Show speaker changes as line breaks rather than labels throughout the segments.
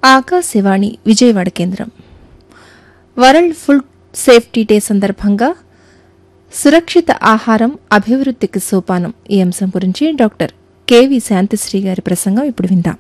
ఆకాశవాణి విజయవాడ కేంద్రం. World food safety day సందర్భంగా సురక్షిత ఆహారం అభివృద్ధికి సోపానం ఈ అంశం గురించి డాక్టర్ కెవి శాంతిశ్రీ గారి ప్రసంగం ఇప్పుడు విందాం.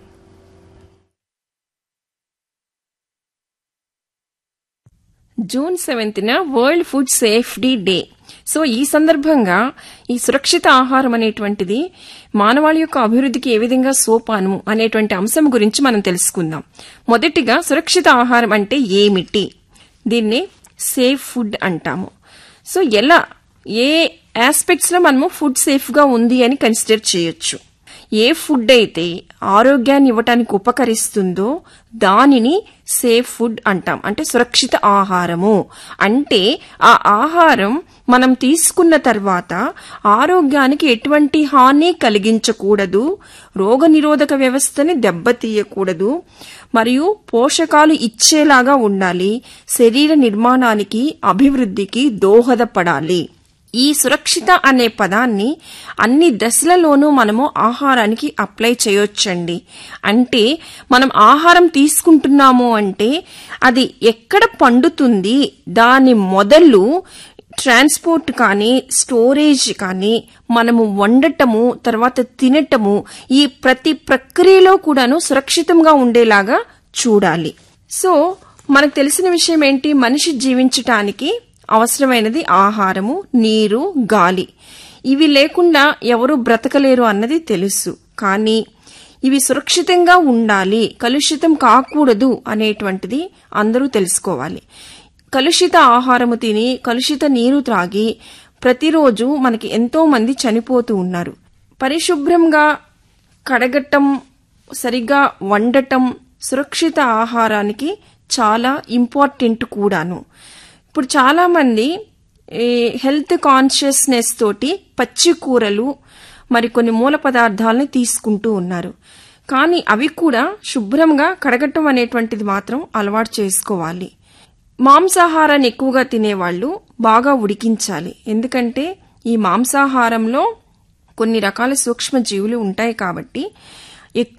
June 7న world food safety day. So ఈ సందర్భంగా ఈ సురక్షిత ఆహారం అనేటువంటిది మానవాళి యొక్క అభివృద్ధికి ఏ విధంగా సోపానము అనేటువంటి అంశం గురించి మనం తెలుసుకుందాం. మొదటిగా సురక్షిత ఆహారం అంటే ఏమిటి? దీన్ని సేఫ్ ఫుడ్ అంటాము. సో ఎలా ఏ ఆస్పెక్ట్స్ లో మనము ఫుడ్ సేఫ్ గా ఉంది అని కన్సిడర్ చేయొచ్చు. ఏ ఫుడ్ అయితే ఆరోగ్యాన్ని ఇవ్వటానికి ఉపకరిస్తుందో దానిని సేఫ్ ఫుడ్ అంటాం. అంటే సురక్షిత ఆహారము అంటే ఆ ఆహారం మనం తీసుకున్న తర్వాత ఆరోగ్యానికి ఎటువంటి హాని కలిగించకూడదు, రోగనిరోధక వ్యవస్థని దెబ్బతీయకూడదు, మరియు పోషకాలు ఇచ్చేలాగా ఉండాలి, శరీర నిర్మాణానికి అభివృద్ధికి దోహదపడాలి. ఈ సురక్షిత అనే పదాన్ని అన్ని దశలలోనూ మనము ఆహారానికి అప్లై చేయొచ్చండి. అంటే మనం ఆహారం తీసుకుంటున్నాము అంటే అది ఎక్కడ పండుతుంది, దాని మొదలు ట్రాన్స్పోర్ట్ కానీ స్టోరేజ్ కానీ మనము వండటము తర్వాత తినటము ఈ ప్రతి ప్రక్రియలో కూడాను సురక్షితంగా ఉండేలాగా చూడాలి. సో మనకు తెలిసిన విషయం ఏంటి? మనిషి జీవించటానికి అవసరమైనది ఆహారము, నీరు, గాలి. ఇవి లేకుండా ఎవరు బ్రతకలేరు అన్నది తెలుసు. కానీ ఇవి సురక్షితంగా ఉండాలి, కలుషితం కాకూడదు అనేటువంటిది అందరూ తెలుసుకోవాలి. కలుషిత ఆహారము తిని కలుషిత నీరు త్రాగి ప్రతిరోజు మనకి ఎంతో మంది చనిపోతూ ఉన్నారు. పరిశుభ్రంగా కడగటం, సరిగ్గా వండటం సురక్షిత ఆహారానికి చాలా ఇంపార్టెంట్ కూడాను. ఇప్పుడు చాలా మంది హెల్త్ కాన్షియస్నెస్ తోటి పచ్చి కూరలు మరి కొన్ని మూల పదార్థాలని తీసుకుంటూ ఉన్నారు. కానీ అవి కూడా శుభ్రంగా కడగటం అనేటువంటిది మాత్రం అలవాటు చేసుకోవాలి. మాంసాహారాన్ని ఎక్కువగా తినేవాళ్లు బాగా ఉడికించాలి. ఎందుకంటే ఈ మాంసాహారంలో కొన్ని రకాల సూక్ష్మ జీవులు ఉంటాయి కాబట్టి